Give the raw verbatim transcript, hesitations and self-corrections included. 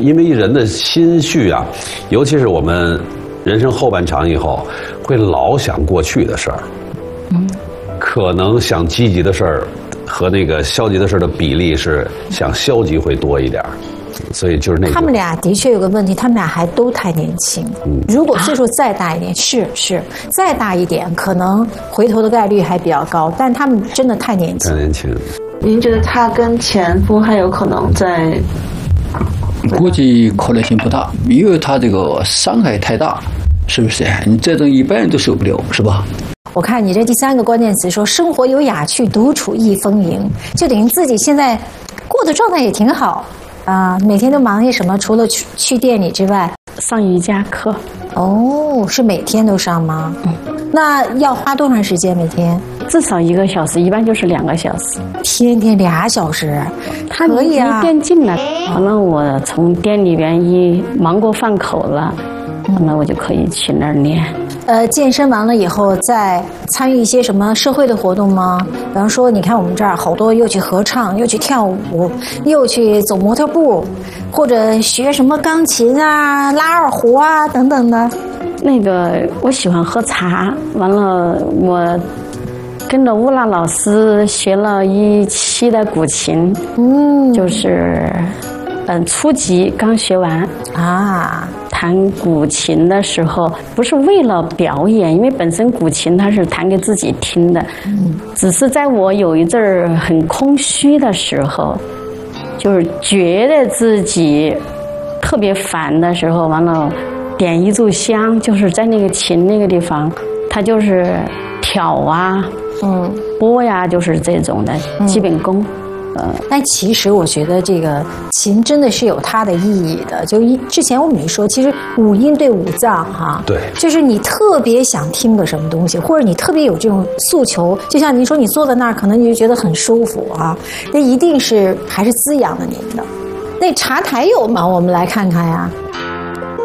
因为人的心绪啊，尤其是我们人生后半场以后，会老想过去的事儿，嗯，可能想积极的事儿和那个消极的事儿的比例是想消极会多一点。所以就是那个， 他们俩的确有个问题，他们俩还都太年轻。嗯，如果岁数再大一点，啊、是是再大一点，可能回头的概率还比较高。但他们真的太年轻， 太年轻。 您觉得他跟前夫还有可能在？ 估计可能性不大，因为他这个伤害太大，是不是？你这种一般人都受不了，是吧？ 我看你这第三个关键词说生活有雅趣，独处亦丰盈，就等于自己现在过的状态也挺好。啊，每天都忙些什么？除了去去店里之外， 上瑜伽课。 哦，是每天都上吗？嗯。那要花多长时间每天？ 至少一个小时，一般就是两个小时。 天天俩小时， 他可以啊。 离店近了，完了我从店里边一忙过饭口了，完了我就可以去那儿练。 呃，健身完了以后，再参与一些什么社会的活动吗？比方说，你看我们这儿好多又去合唱，又去跳舞，又去走模特步，或者学什么钢琴啊、拉二胡啊等等的。 那个我喜欢喝茶，完了我跟着乌拉老师学了一期的古琴，嗯，就是嗯初级刚学完啊。弹古琴的时候，不是为了表演，因为本身古琴它是弹给自己听的，嗯，只是在我有一阵儿很空虚的时候，就是觉得自己特别烦的时候，完了点一炷香，就是在那个琴那个地方，它就是挑啊，嗯，拨呀，就是这种的基本功。嗯呃，但其实我觉得这个琴真的是有它的意义的。就一之前我们说，其实五音对五脏哈， 对， 就是你特别想听个什么东西，或者你特别有这种诉求，就像您说，你坐在那儿，可能你就觉得很舒服啊，那一定是还是滋养了您的。那茶台有吗？我们来看看呀。